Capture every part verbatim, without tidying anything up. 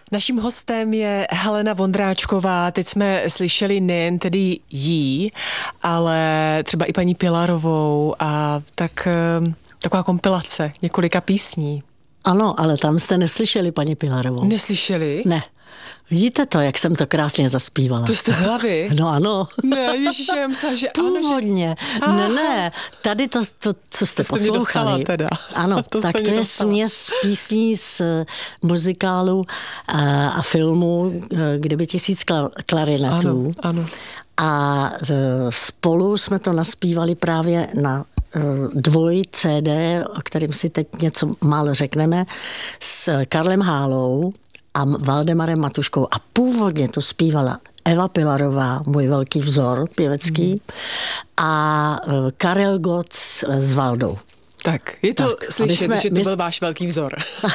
Naším hostem je Helena Vondráčková. Teď jsme slyšeli nejen tedy jí, ale třeba i paní Pilarovou a tak taková kompilace několika písní. Ano, ale tam jste neslyšeli paní Pilarovou. Neslyšeli? Ne. Vidíte to, jak jsem to krásně zaspívala. To jste hlavy? No ano. Ne, ježiši, já myslela, že původně. Ano, že... Ne, ne, tady to, to co jste to poslouchali. Teda. Ano, to tak to je směs písní z muzikálu a, a filmu Kdyby tisíc klarinetů. Ano, ano. A spolu jsme to naspívali právě na dvoj C D, o kterém si teď něco málo řekneme, s Karlem Hálou a Valdemarem Matuškou. A původně to zpívala Eva Pilarová, můj velký vzor pěvecký, mm. a Karel Gott s Valdou. Tak, je to tak, slyšet, jsme, že to byl my... váš velký vzor.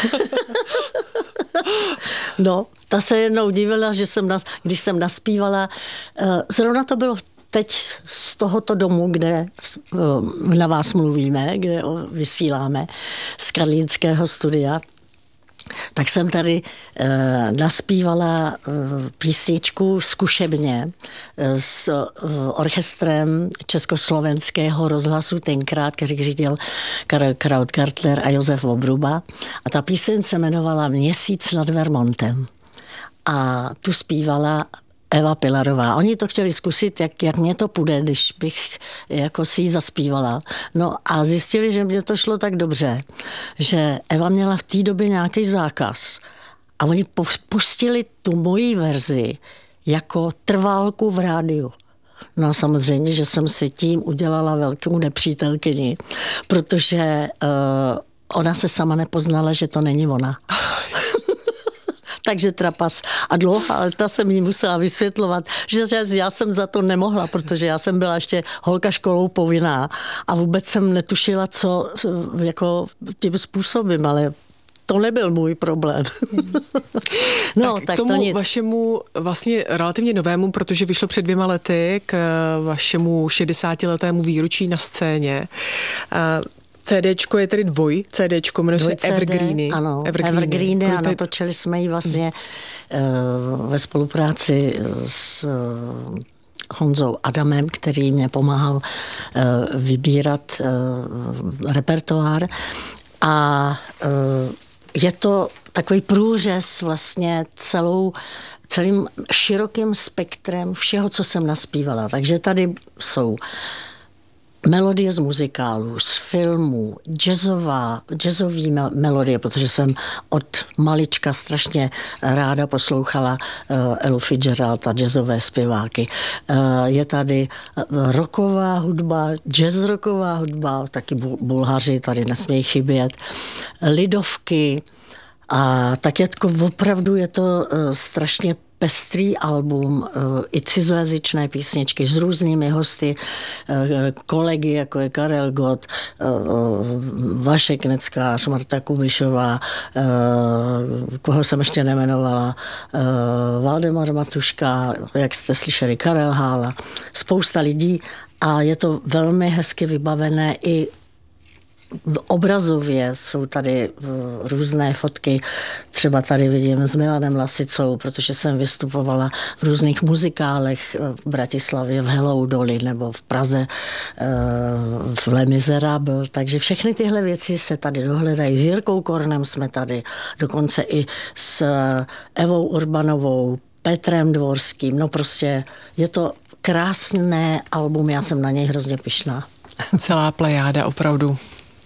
No, ta se jednou divila, že jsem nas, když jsem naspívala, zrovna to bylo teď z tohoto domu, kde na vás mluvíme, kde vysíláme, z Karlínského studia, tak jsem tady e, naspívala e, písničku zkušebně e, s e, orchestrem Československého rozhlasu, tenkrát, který řídil Karel Krautgartner a Josef Obruba. A ta píseň se jmenovala Měsíc nad Vermontem. A tu zpívala Eva Pilarová. Oni to chtěli zkusit, jak, jak mě to půjde, když bych jako si ji zaspívala. No a zjistili, že mě to šlo tak dobře, že Eva měla v té době nějaký zákaz. A oni pustili tu moji verzi jako trvalku v rádiu. No a samozřejmě, že jsem si tím udělala velkou nepřítelkyni, protože uh, ona se sama nepoznala, že to není ona. Takže trapas. A dlouhá léta jsem jí musela vysvětlovat, že já jsem za to nemohla, protože já jsem byla ještě holka školou povinná a vůbec jsem netušila, co jako tím způsobem, ale to nebyl můj problém. No, tak, tak k tomu to nic. Vašemu vlastně relativně novému, protože vyšlo před dvěma lety k vašemu šedesátiletému výročí na scéně. CDčko je tedy dvoj, CDčko, jmenuje se Evergreeny. Ano, Evergreeny, Evergreeny a natočili jsme ji vlastně uh, ve spolupráci s uh, Honzou Adamem, který mě pomáhal uh, vybírat uh, repertoár. A uh, je to takový průřez vlastně celou celým širokým spektrem všeho, co jsem naspívala. Takže tady jsou melodie z muzikálu, z filmů, jazzová, jazzový melodie, protože jsem od malička strašně ráda poslouchala uh, Elu Fitzgerald a jazzové zpěváky. Uh, je tady rocková hudba, jazz rocková hudba, taky Bulhaři tady nesmějí chybět, lidovky a tak je to, opravdu je to uh, strašně pestrý album, i cizojazyčné písničky s různými hosty, kolegy, jako je Karel Gott, Vašek Neckář, Marta Kubišová, koho jsem ještě nemenovala, Valdemar Matuška, jak jste slyšeli, Karel Hála, spousta lidí a je to velmi hezky vybavené i obrazově jsou tady různé fotky, třeba tady vidím s Milanem Lasicou, protože jsem vystupovala v různých muzikálech v Bratislavě, v Hello Dolly nebo v Praze v Les Miserables, takže všechny tyhle věci se tady dohledají. S Jirkou Kornem jsme tady, dokonce i s Evou Urbanovou, Petrem Dvorským, no prostě je to krásné album, já jsem na něj hrozně pyšná. Celá plejáda opravdu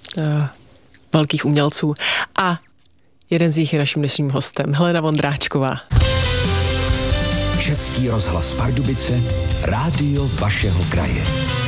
velkých umělců. A jeden z nich je naším dnešním hostem, Helena Vondráčková. Český rozhlas Pardubice, rádio vašeho kraje.